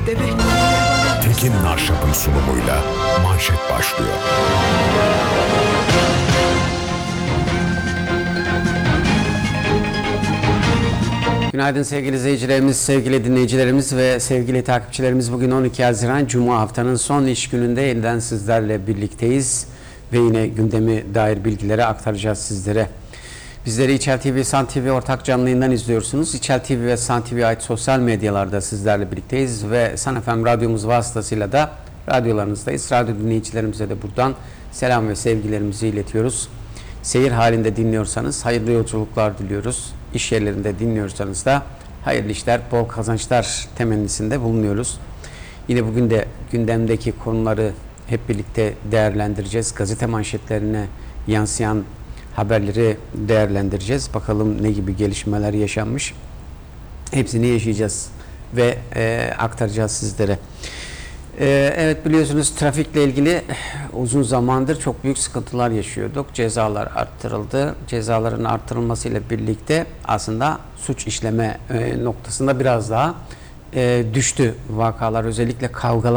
Tekin Narşap'ın sunumuyla manşet başlıyor. Günaydın sevgili izleyicilerimiz, sevgili dinleyicilerimiz ve sevgili takipçilerimiz. Bugün 12 Haziran Cuma, haftanın son iş gününde yeniden sizlerle birlikteyiz. Ve yine gündemi dair bilgileri aktaracağız sizlere. Bizleri İçel TV, San TV ortak canlı yayından izliyorsunuz. İçel TV ve San TV'ye ait sosyal medyalarda sizlerle birlikteyiz. Ve San FM radyomuz vasıtasıyla da radyolarınızdayız. Radyo dinleyicilerimize de buradan selam ve sevgilerimizi iletiyoruz. Seyir halinde dinliyorsanız hayırlı yolculuklar diliyoruz. İş yerlerinde dinliyorsanız da hayırlı işler, bol kazançlar temennisinde bulunuyoruz. Yine bugün de gündemdeki konuları hep birlikte değerlendireceğiz. Gazete manşetlerine yansıyan haberleri değerlendireceğiz. Bakalım ne gibi gelişmeler yaşanmış. Hepsini yaşayacağız ve aktaracağız sizlere. Evet, biliyorsunuz trafikle ilgili uzun zamandır çok büyük sıkıntılar yaşıyorduk. Cezalar arttırıldı. Cezaların arttırılmasıyla birlikte aslında suç işleme noktasında biraz daha düştü vakalar, özellikle kavgalar